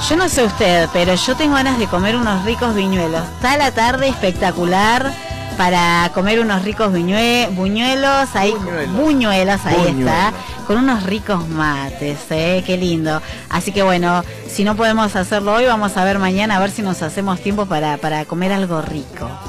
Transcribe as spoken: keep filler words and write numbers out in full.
Yo no sé usted, pero yo tengo ganas de comer unos ricos viñuelos. Está la tarde espectacular para comer unos ricos viñue buñuelos, ahí, buñuelos, buñuelos ahí buñuelos. Está, con unos ricos mates, ¿eh? Qué lindo. Así que bueno, si no podemos hacerlo hoy, vamos a ver mañana, a ver si nos hacemos tiempo para, para comer algo rico.